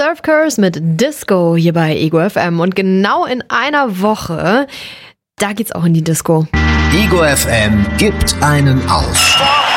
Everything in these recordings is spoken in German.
Surf Curse mit Disco hier bei Ego FM. Und genau in einer Woche, da geht's auch in die Disco. Ego FM gibt einen auf.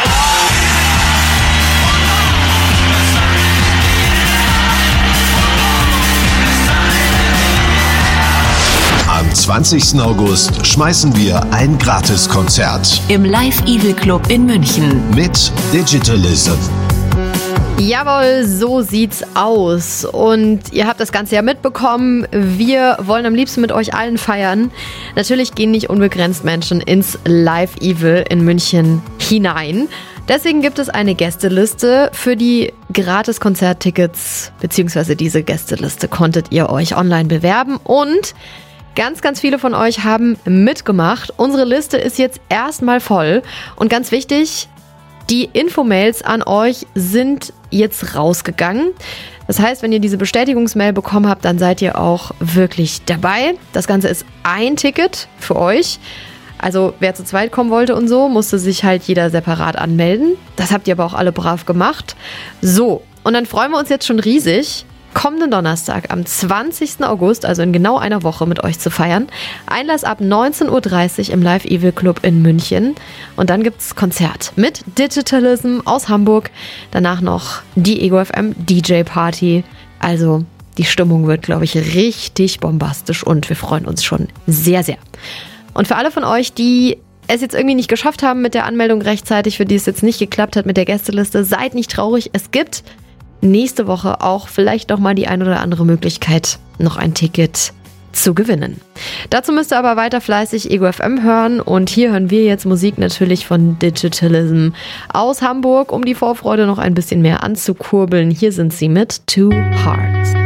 Am 20. August schmeißen wir ein Gratiskonzert im Live Evil Club in München mit Digitalism. Jawohl, so sieht's aus. Und ihr habt das Ganze ja mitbekommen. Wir wollen am liebsten mit euch allen feiern. Natürlich gehen nicht unbegrenzt Menschen ins Live Evil in München hinein. Deswegen gibt es eine Gästeliste für die Gratis-Konzerttickets, beziehungsweise diese Gästeliste konntet ihr euch online bewerben und ganz, ganz viele von euch haben mitgemacht. Unsere Liste ist jetzt erstmal voll und ganz wichtig, die Infomails an euch sind jetzt rausgegangen. Das heißt, wenn ihr diese Bestätigungsmail bekommen habt, dann seid ihr auch wirklich dabei. Das Ganze ist ein Ticket für euch. Also wer zu zweit kommen wollte und so, musste sich halt jeder separat anmelden. Das habt ihr aber auch alle brav gemacht. So, und dann freuen wir uns jetzt schon riesig, kommenden Donnerstag am 20. August, also in genau einer Woche, mit euch zu feiern. Einlass ab 19.30 Uhr im Live Evil Club in München. Und dann gibt's Konzert mit Digitalism aus Hamburg. Danach noch die Ego FM DJ Party. Also die Stimmung wird, glaube ich, richtig bombastisch und wir freuen uns schon sehr, sehr. Und für alle von euch, die es jetzt irgendwie nicht geschafft haben mit der Anmeldung rechtzeitig, für die es jetzt nicht geklappt hat mit der Gästeliste, seid nicht traurig. Es gibt nächste Woche auch vielleicht noch mal die ein oder andere Möglichkeit, noch ein Ticket zu gewinnen. Dazu müsst ihr aber weiter fleißig Ego FM hören und hier hören wir jetzt Musik natürlich von Digitalism aus Hamburg, um die Vorfreude noch ein bisschen mehr anzukurbeln. Hier sind sie mit Two Hearts.